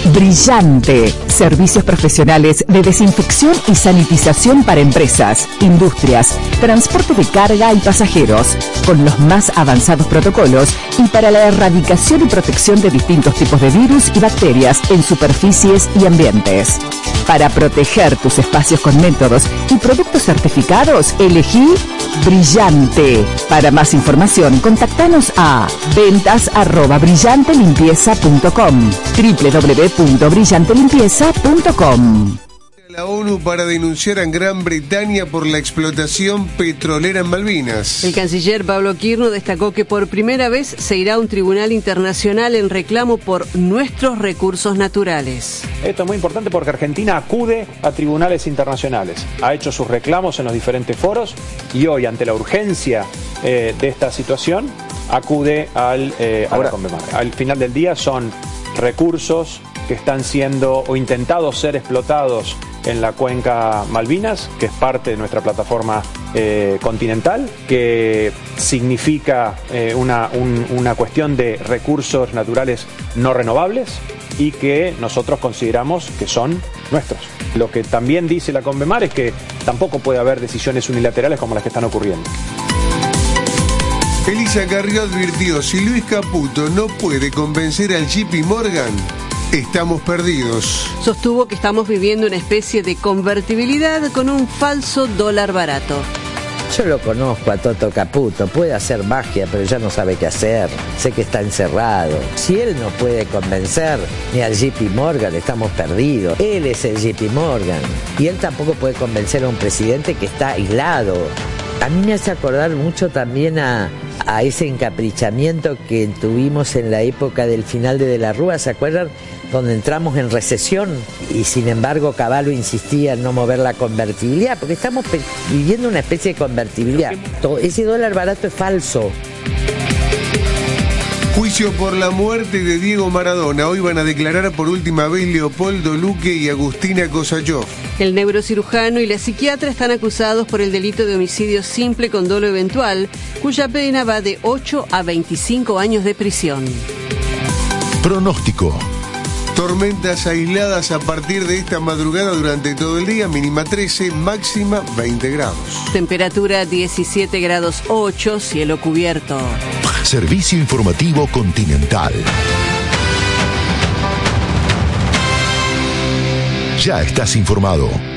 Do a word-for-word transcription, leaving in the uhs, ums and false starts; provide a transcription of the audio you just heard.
Brillante. Servicios profesionales de desinfección y sanitización para empresas, industrias, transporte de carga y pasajeros, con los más avanzados protocolos y para la erradicación y protección de distintos tipos de virus y bacterias en superficies y ambientes. Para proteger tus espacios con métodos y productos certificados, elegí Brillante. Para más información, contactanos a ventas arroba brillante limpieza punto com, doble u doble u doble u punto brillante limpieza punto com. La ONU para denunciar a Gran Bretaña por la explotación petrolera en Malvinas. El canciller Pablo Quirno destacó que por primera vez se irá a un tribunal internacional en reclamo por nuestros recursos naturales. Esto es muy importante porque Argentina acude a tribunales internacionales, ha hecho sus reclamos en los diferentes foros y hoy, ante la urgencia eh, de esta situación, acude al, eh, a la CONVEMAR. Al final del día son recursos que están siendo o intentados ser explotados en la cuenca Malvinas, que es parte de nuestra plataforma eh, continental, que significa eh, una, un, una cuestión de recursos naturales no renovables y que nosotros consideramos que son nuestros. Lo que también dice la CONVEMAR es que tampoco puede haber decisiones unilaterales como las que están ocurriendo. Elisa Carrió advirtió: si Luis Caputo no puede convencer al J P Morgan, estamos perdidos. Sostuvo que estamos viviendo una especie de convertibilidad con un falso dólar barato. Yo lo conozco a Toto Caputo, puede hacer magia, pero ya no sabe qué hacer. Sé que está encerrado. Si él no puede convencer ni al J P Morgan, estamos perdidos. Él es el J P Morgan. Y él tampoco puede convencer a un presidente que está aislado. A mí me hace acordar mucho también a, a ese encaprichamiento que tuvimos en la época del final de De la Rúa, ¿se acuerdan? Donde entramos en recesión y sin embargo Cavallo insistía en no mover la convertibilidad, porque estamos viviendo una especie de convertibilidad. Todo, ese dólar barato es falso. Juicio por la muerte de Diego Maradona. Hoy van a declarar por última vez Leopoldo Luque y Agustina Kosachov. El neurocirujano y la psiquiatra están acusados por el delito de homicidio simple con dolo eventual, cuya pena va de ocho a veinticinco años de prisión. Pronóstico. Tormentas aisladas a partir de esta madrugada durante todo el día, mínima trece, máxima veinte grados. Temperatura diecisiete grados ocho, cielo cubierto. Servicio informativo Continental. Ya estás informado.